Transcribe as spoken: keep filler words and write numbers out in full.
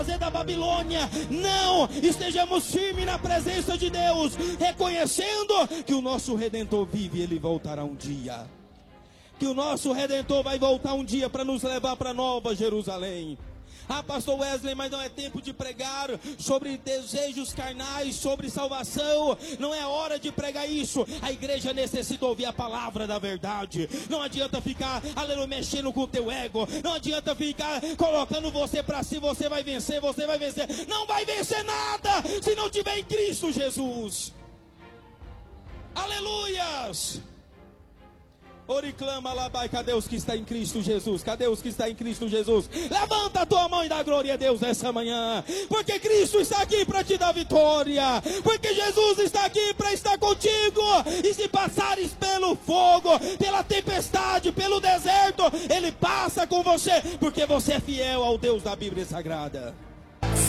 da Babilônia. Não, estejamos firmes na presença de Deus, reconhecendo que o nosso Redentor vive e Ele voltará um dia. Que o nosso Redentor vai voltar um dia para nos levar para Nova Jerusalém. Ah, pastor Wesley, mas não é tempo de pregar sobre desejos carnais, sobre salvação. Não é hora de pregar isso. A igreja necessita ouvir a palavra da verdade. Não adianta ficar, aleluia, mexendo com o teu ego. Não adianta ficar colocando você para si, você vai vencer, você vai vencer. Não vai vencer nada se não tiver em Cristo Jesus. Aleluias! Oriclama labai, cadê os que está em Cristo Jesus? Cadê os que está em Cristo Jesus? Levanta a tua mão e dá glória a Deus essa manhã, porque Cristo está aqui para te dar vitória, porque Jesus está aqui para estar contigo. E se passares pelo fogo, pela tempestade, pelo deserto, Ele passa com você, porque você é fiel ao Deus da Bíblia Sagrada.